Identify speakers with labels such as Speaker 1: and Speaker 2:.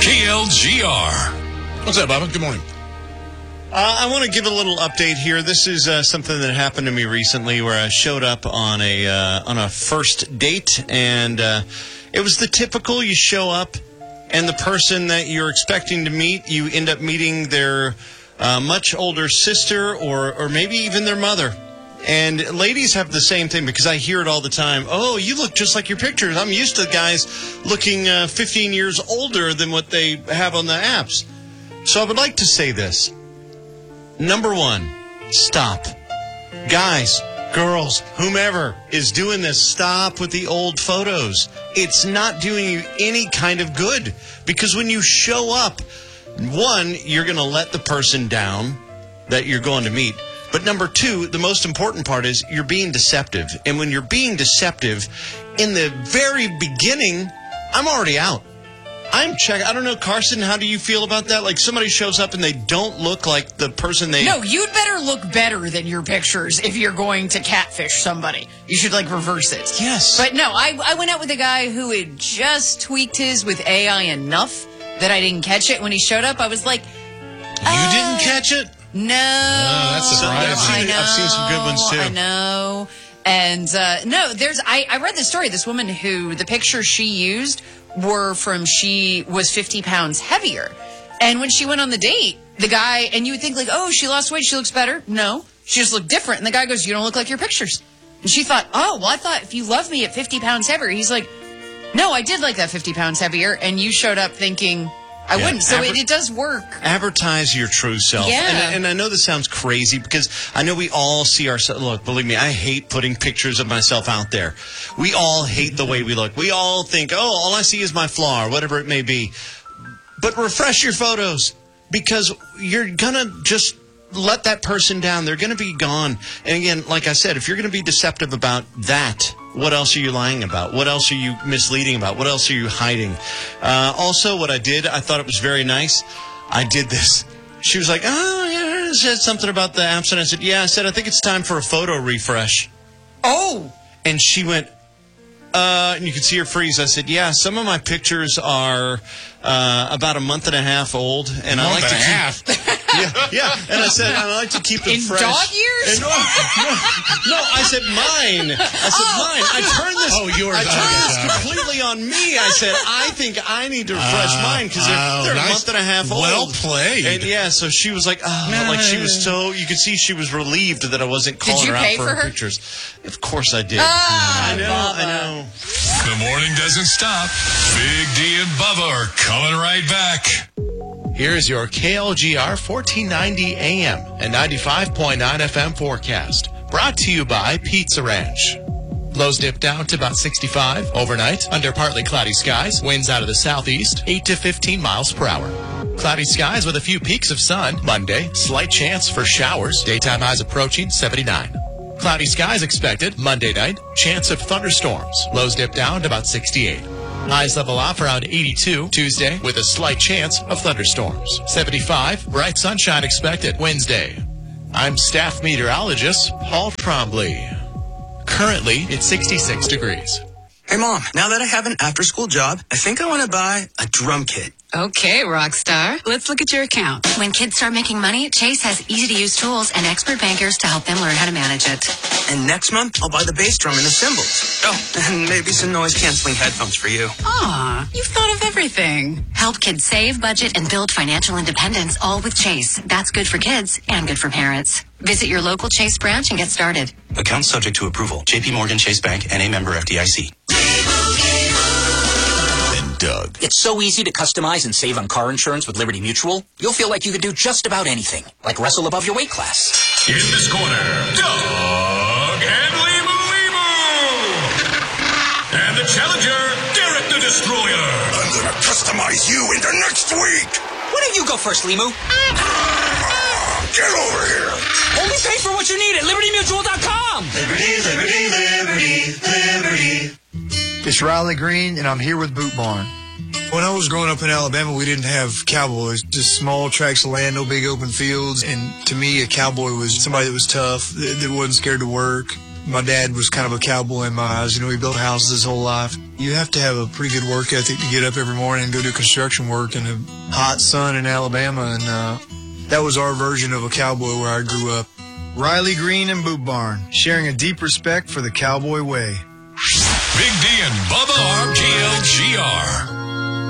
Speaker 1: KLGR.
Speaker 2: What's up, Bubba? Good morning.
Speaker 3: I want to give a little update here. This is something that happened to me recently where I showed up on a first date, and it was the typical you show up, and the person that you're expecting to meet, you end up meeting their much older sister or maybe even their mother. And ladies have the same thing because I hear it all the time. Oh, you look just like your pictures. I'm used to guys looking 15 years older than what they have on the apps. So I would like to say this. Number one, stop. Guys, girls, whomever is doing this, stop with the old photos. It's not doing you any kind of good. Because when you show up, one, you're going to let the person down that you're going to meet. But number two, the most important part is you're being deceptive. And when you're being deceptive, in the very beginning, I'm already out. I'm checking. I don't know, Carson, how do you feel about that? Like somebody shows up and they don't look like the person they...
Speaker 4: No, you'd better look better than your pictures if you're going to catfish somebody. You should, reverse it.
Speaker 3: Yes.
Speaker 4: But no, I went out with a guy who had just tweaked his with AI enough that I didn't catch it. When he showed up, I was like...
Speaker 3: You didn't catch it?
Speaker 4: No.
Speaker 2: That's surprising.
Speaker 3: I've seen some good ones, too.
Speaker 4: I know. And, no, I read the story. This woman who, the picture she used... she was 50 pounds heavier. And when she went on the date, the guy, and you would think oh, she lost weight, she looks better. No, she just looked different. And the guy goes, you don't look like your pictures. And she thought, oh, well, I thought if you love me at 50 pounds heavier. He's like, no, I did like that 50 pounds heavier. And you showed up thinking I wouldn't. So it does work.
Speaker 3: Advertise your true self.
Speaker 4: Yeah.
Speaker 3: And I know this sounds crazy because I know we all see ourselves. Look, believe me, I hate putting pictures of myself out there. We all hate the way we look. We all think, oh, all I see is my flaw or whatever it may be. But refresh your photos because you're going to just let that person down. They're going to be gone. And again, like I said, if you're going to be deceptive about that, what else are you lying about? What else are you misleading about? What else are you hiding? Also, what I did, I thought it was very nice. I did this. She was like, oh, yeah, I said something about the apps. And I said, yeah, I think it's time for a photo refresh.
Speaker 4: Oh.
Speaker 3: And she went, and you could see her freeze. I said, yeah, some of my pictures are about a month and a half old. And I like to keep... Yeah. And I said, I like to keep them fresh.
Speaker 4: In dog years?
Speaker 3: No, I said mine. I turned this completely on me. I said, I think I need to refresh mine because they're a month and a half old.
Speaker 2: Well played.
Speaker 3: And so she was like, she was so, you could see she was relieved that I wasn't calling her out for her pictures. Of course I did. I know.
Speaker 1: The morning doesn't stop. Big D and Bubba are coming right back.
Speaker 2: Here's your KLGR 1490 AM and 95.9 FM forecast. Brought to you by Pizza Ranch. Lows dip down to about 65 overnight under partly cloudy skies. Winds out of the southeast, 8 to 15 miles per hour. Cloudy skies with a few peaks of sun. Monday, slight chance for showers. Daytime highs approaching 79. Cloudy skies expected Monday night. Chance of thunderstorms. Lows dip down to about 68. Highs level off around 82 Tuesday with a slight chance of thunderstorms. 75, bright sunshine expected Wednesday. I'm staff meteorologist Paul Trombley. Currently, it's 66 degrees.
Speaker 5: Hey, Mom, now that I have an after-school job, I think I want to buy a drum kit.
Speaker 6: Okay, Rockstar. Let's look at your account. When kids start making money, Chase has easy-to-use tools and expert bankers to help them learn how to manage it.
Speaker 5: And next month, I'll buy the bass drum and the cymbals. Oh, and maybe some noise-canceling headphones for you.
Speaker 6: Aw, you've thought of everything. Help kids save, budget, and build financial independence, all with Chase. That's good for kids and good for parents. Visit your local Chase branch and get started.
Speaker 7: Account subject to approval. J.P. Morgan Chase Bank, N.A. member FDIC.
Speaker 2: Doug.
Speaker 8: It's so easy to customize and save on car insurance with Liberty Mutual. You'll feel like you could do just about anything, like wrestle above your weight class.
Speaker 1: In this corner, Doug and Limu. And the challenger, Derek the Destroyer.
Speaker 9: I'm gonna customize you into next week.
Speaker 8: Why don't you go first, Limu?
Speaker 9: Get over here.
Speaker 8: Only pay for what you need at LibertyMutual.com.
Speaker 9: Liberty.
Speaker 10: It's Riley Green, and I'm here with Boot Barn.
Speaker 11: When I was growing up in Alabama, we didn't have cowboys, just small tracts of land, no big open fields. And to me, a cowboy was somebody that was tough, that wasn't scared to work. My dad was kind of a cowboy in my eyes. He built houses his whole life. You have to have a pretty good work ethic to get up every morning and go do construction work in the hot sun in Alabama. And that was our version of a cowboy where I grew up.
Speaker 10: Riley Green and Boot Barn, sharing a deep respect for the cowboy way.
Speaker 1: Big D and Bubba RKLGR.